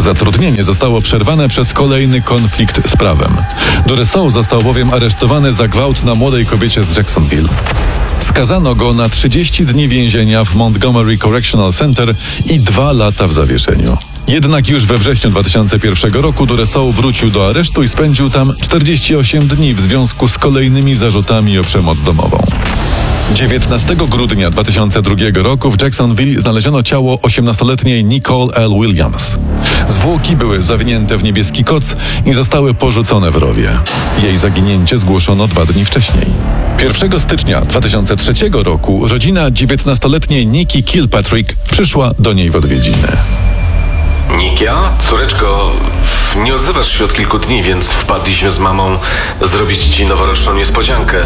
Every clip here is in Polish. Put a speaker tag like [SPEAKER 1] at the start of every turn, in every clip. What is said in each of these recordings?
[SPEAKER 1] Zatrudnienie zostało przerwane przez kolejny konflikt z prawem. Duresault został bowiem aresztowany za gwałt na młodej kobiecie z Jacksonville. Skazano go na 30 dni więzienia w Montgomery Correctional Center i 2 lata w zawieszeniu. Jednak już we wrześniu 2001 roku Duresault wrócił do aresztu i spędził tam 48 dni w związku z kolejnymi zarzutami o przemoc domową. 19 grudnia 2002 roku w Jacksonville znaleziono ciało 18-letniej Nicole L. Williams. Zwłoki były zawinięte w niebieski koc i zostały porzucone w rowie. Jej zaginięcie zgłoszono 2 dni wcześniej. 1 stycznia 2003 roku rodzina 19-letniej Nikki Kilpatrick przyszła do niej w odwiedziny.
[SPEAKER 2] Nikia? Córeczko, nie odzywasz się od kilku dni, więc wpadliśmy z mamą zrobić ci noworoczną niespodziankę.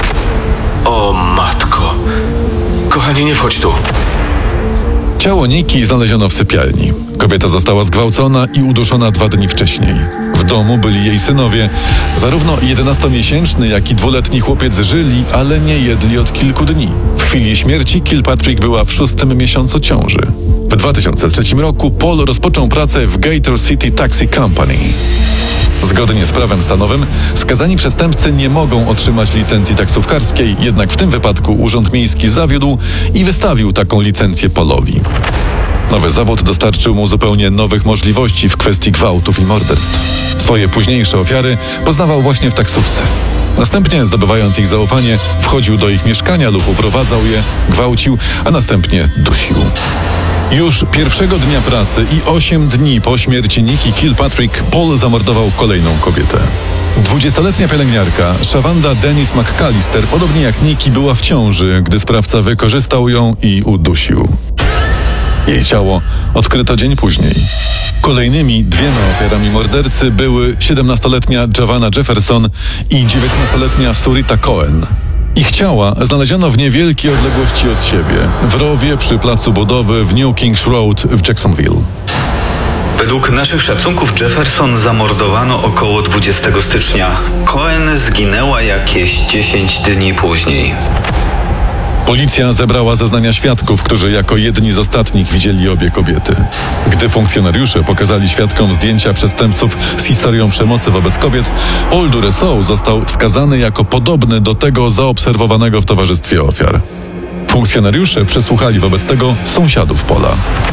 [SPEAKER 2] O matko. Kochanie, nie wchodź tu.
[SPEAKER 1] Ciało Nikki znaleziono w sypialni. Kobieta została zgwałcona i uduszona 2 dni wcześniej. W domu byli jej synowie. Zarówno 11-miesięczny, jak i 2-letni chłopiec żyli, ale nie jedli od kilku dni. W chwili śmierci Kilpatrick była w 6. miesiącu ciąży. W 2003 roku Paul rozpoczął pracę w Gator City Taxi Company. Zgodnie z prawem stanowym skazani przestępcy nie mogą otrzymać licencji taksówkarskiej, jednak w tym wypadku Urząd Miejski zawiódł i wystawił taką licencję Paulowi. Nowy zawód dostarczył mu zupełnie nowych możliwości w kwestii gwałtów i morderstw. Swoje późniejsze ofiary poznawał właśnie w taksówce. Następnie, zdobywając ich zaufanie, wchodził do ich mieszkania lub uprowadzał je, gwałcił, a następnie dusił. Już pierwszego dnia pracy i 8 dni po śmierci Nikki Kilpatrick Paul zamordował kolejną kobietę. 20-letnia pielęgniarka Shavanda Dennis McAllister, podobnie jak Nikki, była w ciąży, gdy sprawca wykorzystał ją i udusił. Jej ciało odkryto dzień później. Kolejnymi 2 ofiarami mordercy były 17-letnia Giovanna Jefferson i 19-letnia Surita Cohen. Ich ciała znaleziono w niewielkiej odległości od siebie, w rowie przy placu budowy w New Kings Road w Jacksonville.
[SPEAKER 3] Według naszych szacunków Jefferson zamordowano około 20 stycznia. Cohen zginęła jakieś 10 dni później.
[SPEAKER 1] Policja zebrała zeznania świadków, którzy jako jedni z ostatnich widzieli obie kobiety. Gdy funkcjonariusze pokazali świadkom zdjęcia przestępców z historią przemocy wobec kobiet, Paul Duresault został wskazany jako podobny do tego zaobserwowanego w towarzystwie ofiar. Funkcjonariusze przesłuchali wobec tego sąsiadów Paula.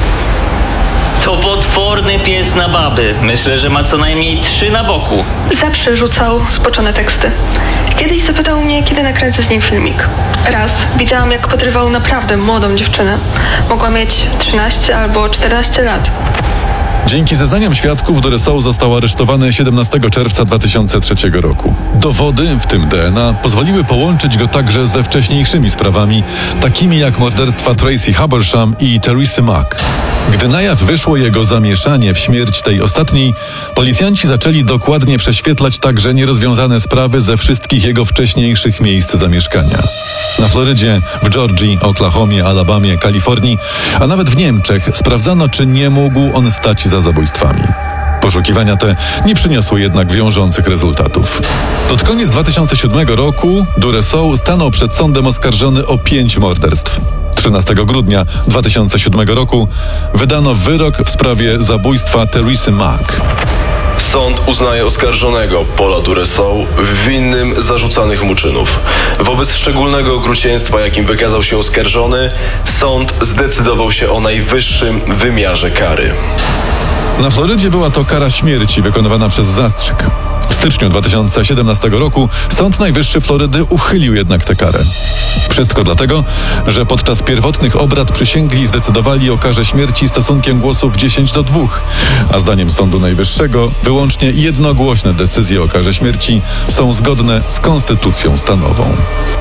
[SPEAKER 4] To potworny pies na baby. Myślę, że ma co najmniej 3 na boku.
[SPEAKER 5] Zawsze rzucał spoczone teksty. Kiedyś zapytał mnie, kiedy nakręcę z nim filmik. Raz widziałam, jak podrywał naprawdę młodą dziewczynę. Mogła mieć 13 albo 14 lat.
[SPEAKER 1] Dzięki zeznaniom świadków Duresault został aresztowany 17 czerwca 2003 roku. Dowody, w tym DNA, pozwoliły połączyć go także ze wcześniejszymi sprawami, takimi jak morderstwa Tracy Habersham i Teresy Mack. Gdy na jaw wyszło jego zamieszanie w śmierć tej ostatniej, policjanci zaczęli dokładnie prześwietlać także nierozwiązane sprawy ze wszystkich jego wcześniejszych miejsc zamieszkania. Na Florydzie, w Georgii, Oklahomie, Alabamie, Kalifornii, a nawet w Niemczech sprawdzano, czy nie mógł on stać za zabójstwami. Poszukiwania te nie przyniosły jednak wiążących rezultatów. Pod koniec 2007 roku Duresault stanął przed sądem oskarżony o 5 morderstw. 13 grudnia 2007 roku wydano wyrok w sprawie zabójstwa Teresy Mack.
[SPEAKER 6] Sąd uznaje oskarżonego Paula Duresault winnym zarzucanych mu czynów. Wobec szczególnego okrucieństwa, jakim wykazał się oskarżony, sąd zdecydował się o najwyższym wymiarze kary.
[SPEAKER 1] Na Florydzie była to kara śmierci wykonywana przez zastrzyk. W styczniu 2017 roku Sąd Najwyższy Florydy uchylił jednak tę karę. Wszystko dlatego, że podczas pierwotnych obrad przysięgli zdecydowali o karze śmierci stosunkiem głosów 10-2, a zdaniem Sądu Najwyższego wyłącznie jednogłośne decyzje o karze śmierci są zgodne z konstytucją stanową.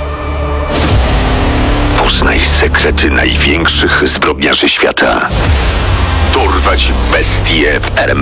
[SPEAKER 7] Poznaj sekrety największych zbrodniarzy świata. Dorwać bestie w RMF.